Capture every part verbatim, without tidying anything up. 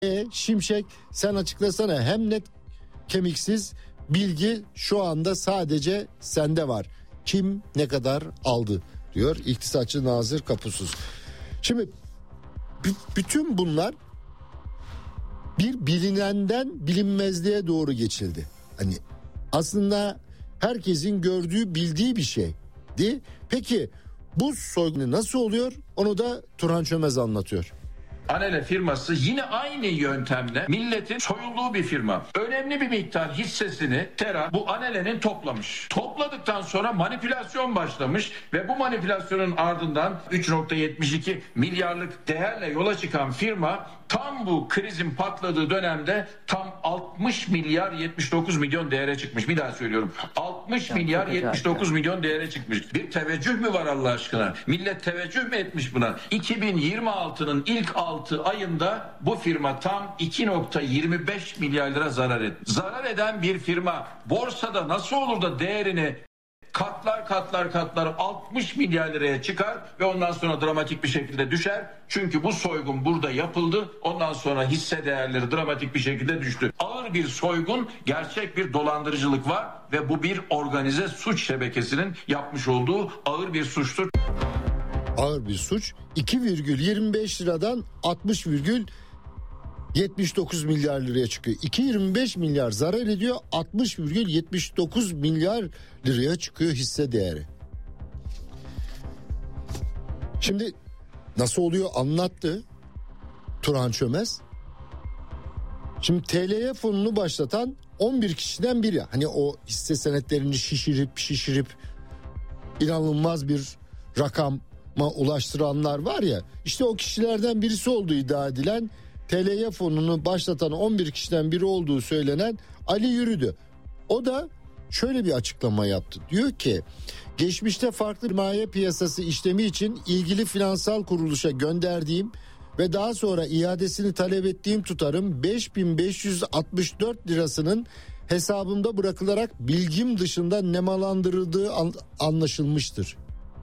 E, Şimşek sen açıklasana, hem net kemiksiz bilgi şu anda sadece sende var. Kim ne kadar aldı diyor iktisatçı Nazır Kapusuz. Şimdi b- bütün bunlar bir bilinenden bilinmezliğe doğru geçildi. Hani aslında herkesin gördüğü, bildiği bir şeydi. Peki bu soygun nasıl oluyor? Onu da Turhan Çömez anlatıyor. Anele firması yine aynı yöntemle milletin soyulduğu bir firma. Önemli bir miktar hissesini Tera bu Anele'nin toplamış. Topladıktan sonra manipülasyon başlamış ve bu manipülasyonun ardından üç virgül yetmiş iki milyarlık değerle yola çıkan firma tam bu krizin patladığı dönemde tam altmış milyar yetmiş dokuz milyon değere çıkmış. Bir daha söylüyorum. altmış ya, milyar yetmiş dokuz ya. milyon değere çıkmış. Bir teveccüh mü var Allah aşkına? Millet teveccüh mü etmiş buna? iki bin yirmi altının ilk altı ayında bu firma tam iki virgül yirmi beş milyar lira zarar etti. Zarar eden bir firma borsada nasıl olur da değerini katlar katlar katlar altmış milyar liraya çıkar ve ondan sonra dramatik bir şekilde düşer. Çünkü bu soygun burada yapıldı. Ondan sonra hisse değerleri dramatik bir şekilde düştü. Ağır bir soygun, gerçek bir dolandırıcılık var ve bu bir organize suç şebekesinin yapmış olduğu ağır bir suçtur. Ağır bir suç. iki virgül yirmi beş liradan altmış virgül yetmiş dokuz milyar liraya çıkıyor. iki virgül yirmi beş milyar zarar ediyor, altmış virgül yetmiş dokuz milyar liraya çıkıyor hisse değeri. Şimdi nasıl oluyor anlattı Turhan Çömez. Şimdi T L Y fonunu başlatan on bir kişiden biri. Hani o hisse senetlerini şişirip şişirip inanılmaz bir rakama ulaştıranlar var ya, işte o kişilerden birisi olduğu iddia edilen, T L Y fonunu başlatan on bir kişiden biri olduğu söylenen Ali Yürüdü. O da şöyle bir açıklama yaptı. Diyor ki geçmişte farklı sermaye piyasası işlemi için ilgili finansal kuruluşa gönderdiğim ve daha sonra iadesini talep ettiğim tutarın beş bin beş yüz altmış dört lirasının hesabımda bırakılarak bilgim dışında nemalandırıldığı anlaşılmıştır.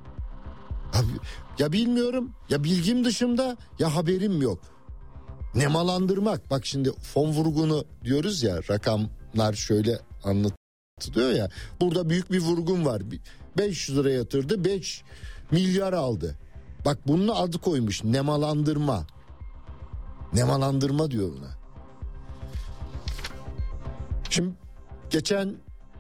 Ya bilmiyorum, ya bilgim dışında, ya haberim yok. Nemalandırmak, bak şimdi fon vurgunu diyoruz ya, rakamlar şöyle anlatılıyor ya, burada büyük bir vurgun var. beş yüz lira yatırdı, beş milyar aldı. Bak bunun adı koymuş, nemalandırma. Nemalandırma diyor buna. Şimdi geçen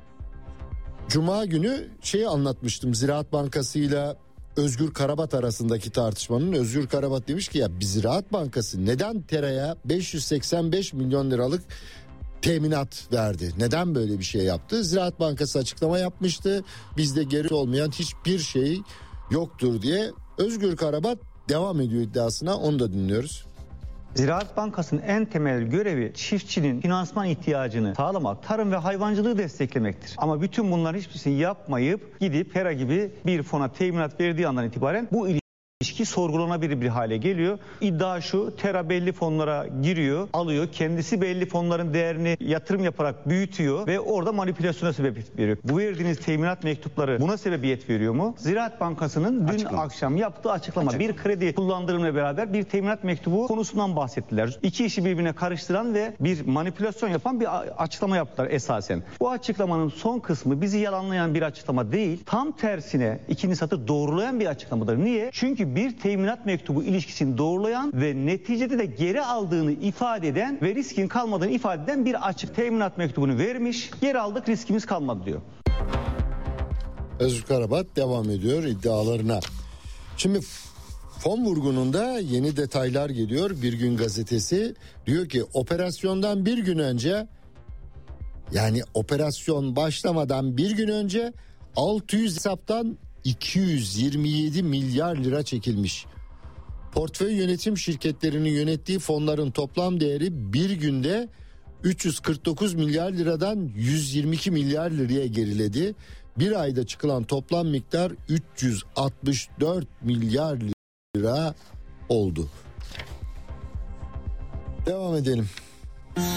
Cuma günü şeyi anlatmıştım, Ziraat Bankası ile Özgür Karabat arasındaki tartışmanın. Özgür Karabat demiş ki ya bir Ziraat Bankası neden Tera'ya beş yüz seksen beş milyon liralık teminat verdi? Neden böyle bir şey yaptı? Ziraat Bankası açıklama yapmıştı. Bizde geri olmayan hiçbir şey yoktur diye. Özgür Karabat devam ediyor iddiasına, onu da dinliyoruz. Ziraat Bankası'nın en temel görevi çiftçinin finansman ihtiyacını sağlamak, tarım ve hayvancılığı desteklemektir. Ama bütün bunların hiçbirisini yapmayıp gidip Pera gibi bir fona teminat verdiği andan itibaren bu ilişki sorgulanabilir bir hale geliyor. İddia şu: Tera belli fonlara giriyor, alıyor, kendisi belli fonların değerini yatırım yaparak büyütüyor ve orada manipülasyona sebebiyet veriyor. Bu verdiğiniz teminat mektupları buna sebebiyet veriyor mu? Ziraat Bankası'nın dün açıklama. akşam yaptığı açıklama, açıklama. bir kredi kullandırımla beraber bir teminat mektubu konusundan bahsettiler. İki işi birbirine karıştıran ve bir manipülasyon yapan bir açıklama yaptılar esasen. Bu açıklamanın son kısmı bizi yalanlayan bir açıklama değil, tam tersine ikinci satır doğrulayan bir açıklamadır. Niye? Çünkü bir teminat mektubu ilişkisini doğrulayan ve neticede de geri aldığını ifade eden ve riskin kalmadığını ifade eden bir açık teminat mektubunu vermiş. Geri aldık, riskimiz kalmadı diyor. Özgür Karabat devam ediyor iddialarına. Şimdi fon vurgununda yeni detaylar geliyor. Bir Gün Gazetesi diyor ki operasyondan bir gün önce, yani operasyon başlamadan bir gün önce altı yüz hesaptan iki yüz yirmi yedi milyar lira çekilmiş. Portföy yönetim şirketlerinin yönettiği fonların toplam değeri bir günde üç yüz kırk dokuz milyar liradan yüz yirmi iki milyar liraya geriledi. Bir ayda çıkılan toplam miktar üç yüz altmış dört milyar lira oldu. Devam edelim.